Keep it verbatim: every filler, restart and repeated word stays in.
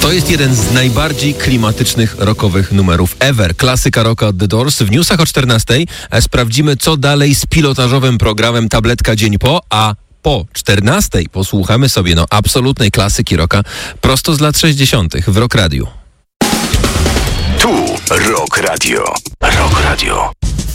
To jest jeden z najbardziej klimatycznych rockowych numerów ever. Klasyka rocka od The Doors. W newsach o czternastej sprawdzimy, co dalej z pilotażowym programem Tabletka Dzień Po, a po czternastej posłuchamy sobie no absolutnej klasyki rocka prosto z lat sześćdziesiątych w Rock Radio. Tu Rock Radio. Rock Radio.